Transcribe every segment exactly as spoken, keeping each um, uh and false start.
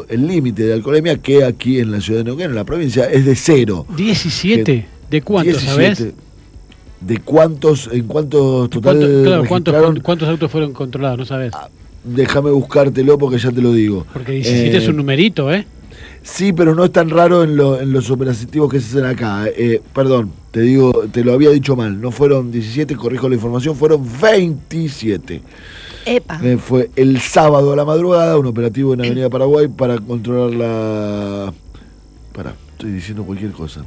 el límite de alcoholemia, que aquí en la ciudad de Neuquén, en la provincia, es de cero. ¿diecisiete? ¿De cuántos, sabés? ¿De cuántos, en cuántos total ¿Cuánto, claro, registraron? ¿cuántos, ¿Cuántos autos fueron controlados? ¿No sabés? Ah, déjame buscártelo porque ya te lo digo. Porque diecisiete eh, es un numerito, ¿eh? Sí, pero no es tan raro en, lo, en los operativos que se hacen acá. Eh, perdón, te digo, te lo había dicho mal. No fueron diecisiete, corrijo la información, fueron veintisiete. Epa. Eh, fue el sábado a la madrugada, un operativo en Avenida Paraguay para controlar la... Pará, estoy diciendo cualquier cosa.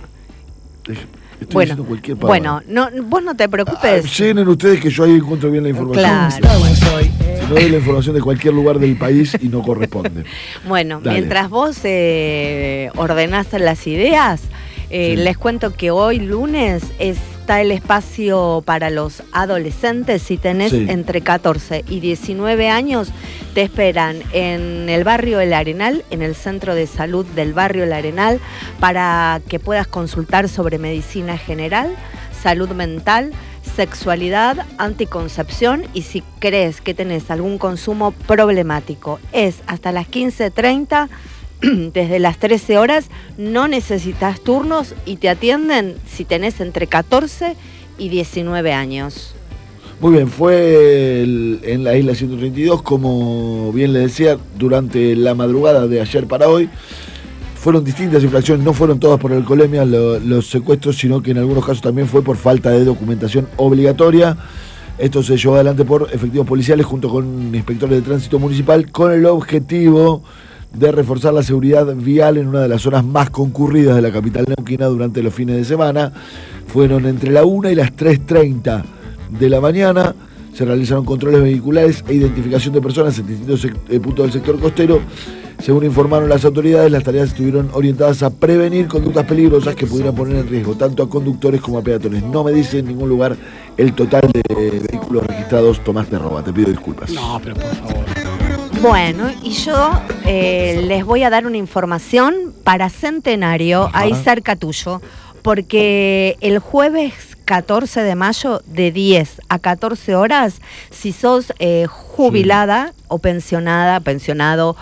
Estoy bueno, diciendo cualquier palabra. Bueno, no, vos no te preocupes. Ah, llenen ustedes que yo ahí encuentro bien la información. Claro. Si no doy la información de cualquier lugar del país y no corresponde. Bueno, Dale. Mientras vos eh, ordenás las ideas, eh, sí. les cuento que hoy lunes está el espacio para los adolescentes. Si tenés sí. entre catorce y diecinueve años, te esperan en el barrio El Arenal, en el centro de salud del barrio El Arenal, para que puedas consultar sobre medicina general, salud mental, sexualidad, anticoncepción y si crees que tenés algún consumo problemático. Es hasta las quince treinta, desde las trece horas, no necesitas turnos y te atienden si tenés entre catorce y diecinueve años. Muy bien, fue el, en la isla ciento treinta y dos, como bien le decía, durante la madrugada de ayer para hoy. Fueron distintas infracciones, no fueron todas por alcoholemia lo, los secuestros, sino que en algunos casos también fue por falta de documentación obligatoria. Esto se llevó adelante por efectivos policiales junto con inspectores de tránsito municipal con el objetivo de reforzar la seguridad vial en una de las zonas más concurridas de la capital neuquina durante los fines de semana. Fueron entre la una y las tres treinta de la mañana. Se realizaron controles vehiculares e identificación de personas en distintos puntos del sector costero. Según informaron las autoridades, las tareas estuvieron orientadas a prevenir conductas peligrosas que pudieran poner en riesgo tanto a conductores como a peatones. No me dice en ningún lugar el total de vehículos registrados. Tomás de Roba, te pido disculpas. No, pero por favor. Bueno, y yo eh, les voy a dar una información para Centenario, Ajá. ahí cerca tuyo, porque el jueves catorce de mayo de diez a catorce horas, si sos eh, jubilada sí. o pensionada, pensionado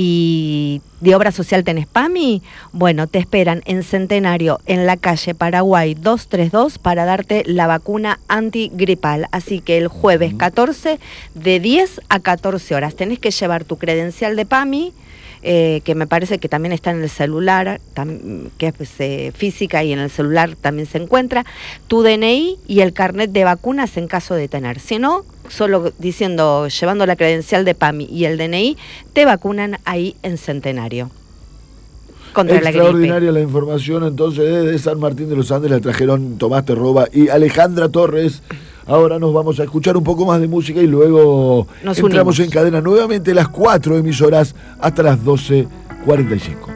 y de obra social tenés PAMI, bueno, te esperan en Centenario, en la calle Paraguay doscientos treinta y dos para darte la vacuna antigripal. Así que el jueves catorce de diez a catorce horas tenés que llevar tu credencial de PAMI, Eh, que me parece que también está en el celular, tam, que es pues, eh, física y en el celular también se encuentra, tu D N I y el carnet de vacunas en caso de tener. Si no, solo diciendo, llevando la credencial de PAMI y el D N I, te vacunan ahí en Centenario. Contra Extraordinaria la, la información entonces desde San Martín de los Andes, la trajeron Tomás Terroba y Alejandra Torres. Ahora nos vamos a escuchar un poco más de música y luego nos entramos unimos. En cadena nuevamente las cuatro emisoras hasta las doce cuarenta y cinco.